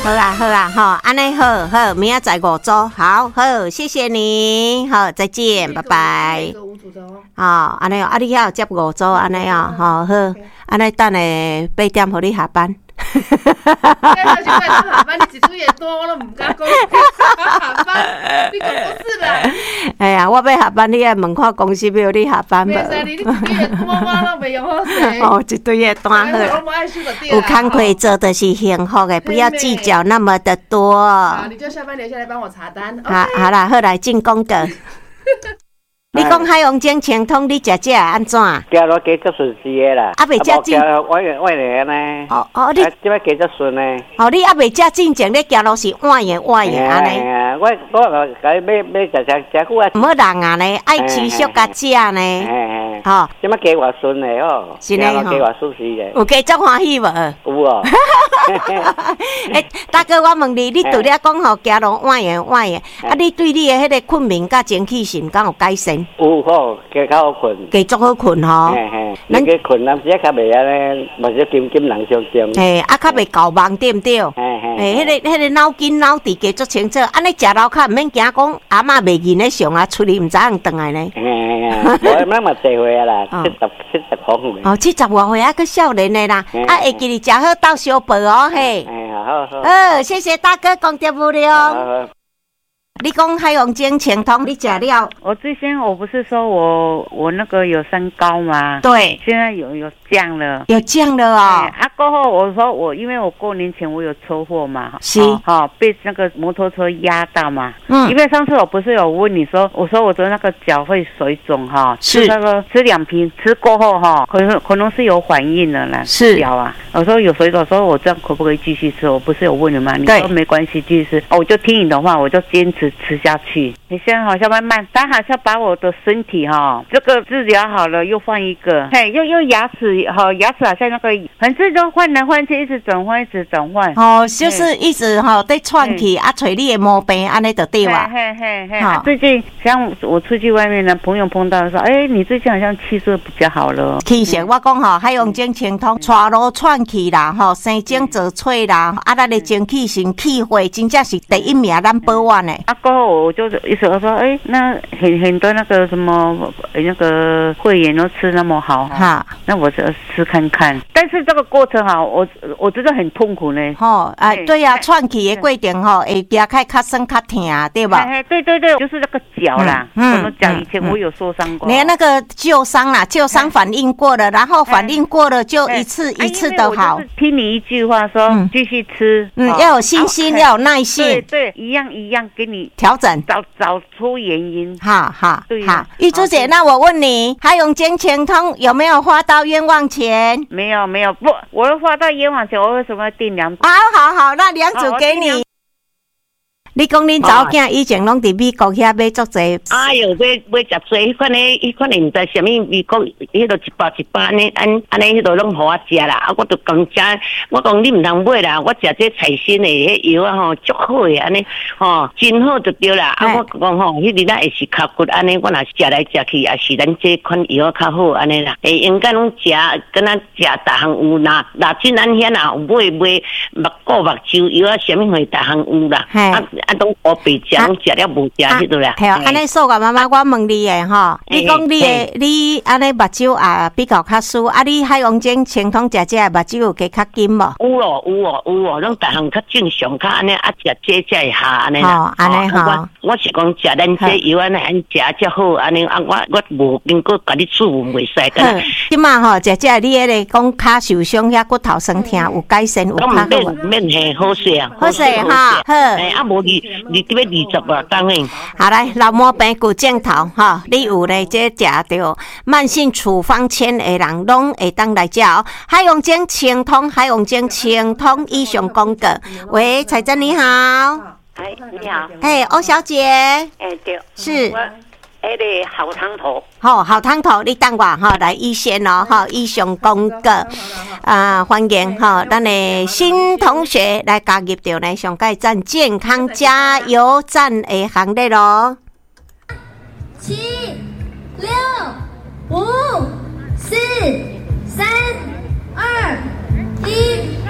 好啊，好啊，好，安尼好好，明仔载5组，好好，谢谢你，好，再见，拜拜。好，安尼哦，你遐有接5组，安尼哦，好好，安尼等下8点，互你下班。 现在下班，你1点多我都唔敢讲下班，你讲不是啦。 哎呀，我要下班，你来问看公司要你下班无？ 袂使你1点多我都袂用好势。 哦，一堆的单好。有工课做的是幸福的，不要计较那么的多。 好，你就下班留下来帮我查单。 好啦，好来进公告。你讲海洋精清通，你食安怎？ 加落加足顺时的啦， 未食进。 我呢？ 你即摆加足顺呢？ 你未食进前，你行路是换嘢安尼。 我甲你买食久啊。 唔好人啊呢，爱持续甲食呢。吼， 即摆加偌顺的哦， 是呢吼， 加偌舒适的。 有加足欢喜无？ 有哦。 大哥，我问你，你对了讲吼，行路换嘢，你对你的迄个困眠甲精气神敢有改善？ 有好，加较好困， 加足好困吼。 咱加困，咱只较袂安尼，无少金人相争。 较袂搞忙对毋对？迄个脑筋脑智加足清楚，安尼食老较毋免惊讲阿嬷袂认咧上啊，出去毋知影转来呢。 无咱嘛侪岁啊啦，70好岁。 哦，70外岁啊，佫少年的啦，会记你食好到小饭哦嘿。好，谢谢大哥讲得无聊。你讲海洋精清通，你食了？ 我之前我不是说我那个有三高吗？ 对， 现在有降了， 有降了哦。 过后我说因为我过年前我有车祸嘛， 是， 被那个摩托车压到嘛。因为上次我不是有问你说，我说我的那个脚会水肿哈， 是那个吃2瓶，吃过后哈，可能是有反应了啦， 是脚啊。我说有水肿，说我这样可不可以继续吃？我不是有问你吗？你说没关系，继续吃。我就听你的话，我就坚持吃下去。你现在好像慢慢，但好像把我的身体这个治疗好了，又换一个，又牙齿好像那个，反正就换来换去，一直转换。 就是一直在串起找你的毛病，安尼就对了。 最近像我出去外面呢，朋友碰到说，你最近好像气色比较好了。 其实我讲海洋精清通，带路串起啦，生精做脆啦，咱的精气神气血真正是第一名，number 1的。 过后我就一直说，那很多那个什么那个会员都吃那么好，那我就吃看看。但是这个过程我觉得很痛苦呢。 对呀，串起的过程会加较酸较痛，对吧？ 对，就是那个脚啦。我脚以前我有受伤过。 你那个旧伤啦，旧伤反应过了，然后反应过了就一次一次的好。 听你一句话说，继续吃， 要有信心，要有耐心。 对，一样给你调整， 找出原因。 好，玉珠姐，那我问你，海洋精清通有没有花到冤枉钱？ 没有，不，我要花到冤枉钱，我为什么要订2组？ 好，那2组给你。你讲恁查某囝以前拢伫美国遐买足济， 哎哟，买食济，迄款毋知啥物美国，迄个一包安尼，迄个拢互我食啦。我就讲食，我讲你毋通买啦，我食这菜心的迄药啊足好诶，安尼真好就对啦。我讲迄日咱会是脚骨安尼，我若食来食去，也是咱这款药较好安尼啦。应该拢食，敢若食逐项有啦。真咱遐若有买目睭药啊，啥物货逐项有啦。拢我白食，拢食了无食迄度啦。 安尼说个妈妈，我问你诶你讲你安尼目睭也比较较疏，你海洋精清通食目睭有加较金无？ 有哦，拢逐项较正常，较安尼食这才会下安尼啦。 安尼我是讲食咱这药安尼食才好安尼我无经过甲你咨询袂使的。 即马食你迄个讲骹受伤遐骨头酸痛有改善有较好。 免嘿，好势啊， 好势好。 无你这边20啊，当然。 好来，老毛病骨镜头你有咧这食着慢性处方签的人，拢会当来食哦。海洋精清通，以上广告。喂，彩珍你好。 你好。 欧小姐。 对。 是。 迄个好汤头。 好汤头，你等我来医先哦以上广告。欢迎咱的新同学来加入到呢上届站健康加油站的行列咯。 7、6、5、4、3、2、1。